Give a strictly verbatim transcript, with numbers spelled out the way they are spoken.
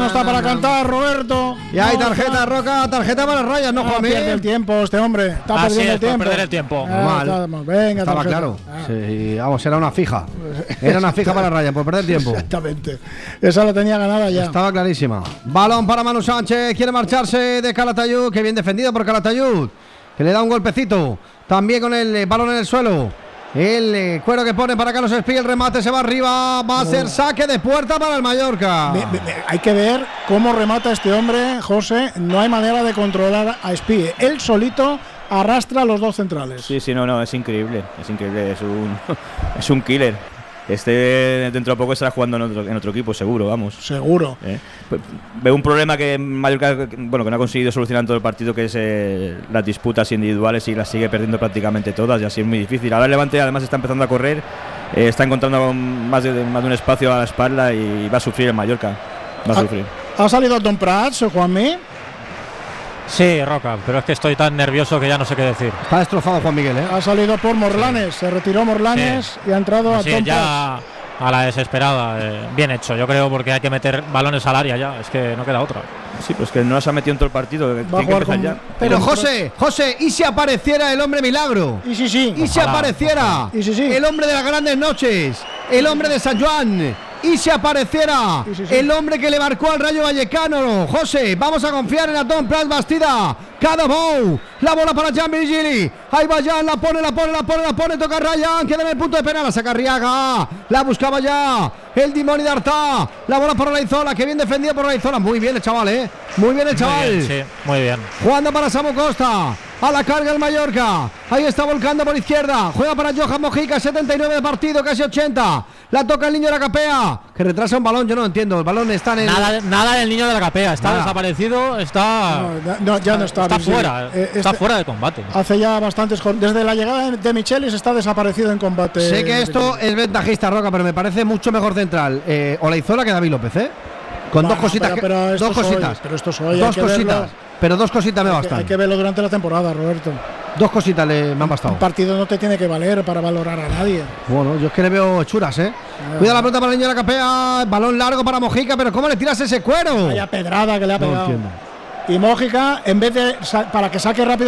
está para cantar, Roberto. Y hay no tarjeta, está. Roca, tarjeta para las rayas, ¿no, No, Juanmi? pierde el tiempo este hombre. Está Así perdiendo es, el tiempo. por perder el tiempo. Ah, Normal. estamos. Venga, Estaba tarjeta. claro. Ah. Sí, vamos, era una fija. Era una fija para Ryan, por perder tiempo. Exactamente. Esa la tenía ganada ya. Estaba clarísima. Balón para Manu Sánchez. Quiere marcharse de Calatayud. Que bien defendido por Calatayud. Que le da un golpecito. También con el eh, balón en el suelo. El eh, cuero que pone para Carlos Espí. El remate se va arriba. Va a ser saque de puerta para el Mallorca. Me- me- me- hay que ver cómo remata este hombre, José. No hay manera de controlar a Espí. Él solito arrastra a los dos centrales. Sí, sí, no, no, es increíble. Es increíble, es un, es un killer. Este dentro de poco estará jugando en otro, en otro equipo, seguro, vamos. Seguro. Eh, pues, veo un problema que Mallorca, bueno, que no ha conseguido solucionar en todo el partido, que es eh, las disputas individuales, y las sigue perdiendo prácticamente todas, y así es muy difícil. Ahora el Levante además está empezando a correr, eh, está encontrando más de, más de un espacio a la espalda, y va a sufrir el Mallorca. Va a Ah. sufrir. Ha salido Tom Prats, Juanmi. Sí, Roca, pero es que estoy tan nervioso que ya no sé qué decir. Está destrozado Juan Miguel, ¿eh? Ha salido por Morlanes. Se retiró Morlanes Sí. y ha entrado a Así Tom es, Prats. ya a la desesperada. eh, bien hecho, yo creo, porque hay que meter balones al área ya. Es que no queda otra. Sí, pues que no nos ha metido en todo el partido. Va a Tiene que jugar empezar con. ya. Pero con- José, José, ¿y si apareciera el hombre milagro? Y sí, sí. ¿Y si Ojalá, apareciera ojalá. Y sí, sí. el hombre de las grandes noches? El hombre de San Juan. ¿Y si apareciera Y sí, sí. el hombre que le marcó al Rayo Vallecano? José, vamos a confiar en la Tom Prats Bastida. Cadabou. La bola para Jan Virgili. Ahí va Jan, la pone, la pone, la pone, la pone. Toca Ryan, queda en el punto de penal. La saca Arriaga. La buscaba ya el Dimoni de Artá. La bola para Raizola, que bien defendido por Raizola. Muy bien el chaval, ¿eh? Muy bien el chaval. Muy bien, sí, muy bien. Jugando para Samu Costa. A la carga el Mallorca. Ahí está volcando por izquierda. Juega para Johan Mojica. setenta y nueve de partido, casi ochenta. La toca el niño de la capea. Que retrasa un balón, yo no lo entiendo. El balón está en el. Nada, nada del niño de la capea. Está Nada. desaparecido. Está. No, ya- no, ya no está. Está Virgili. fuera. Eh, está este- fuera de combate. Hace ya bastantes. jor- Desde la llegada de Michelis está desaparecido en combate. Sé que esto es ventajista, Roca, pero me parece mucho mejor central eh, Olaizola que David López, ¿eh? Con Bueno, dos cositas. pero- que- pero esto dos es hoy, cositas. pero esto es hoy, hay dos que cositas. verlo. Pero dos cositas me Hay que, bastan. hay que verlo durante la temporada, Roberto. Dos cositas le, me han bastado. Un partido no te tiene que valer para valorar a nadie. Bueno, yo es que le veo churas, ¿eh? Cuida la pelota para el niño de la capea. Balón largo para Mojica, pero ¿cómo le tiras ese cuero? Vaya pedrada que le ha No pegado. entiendo. Y Mójica, en vez de sa- para que saque rápido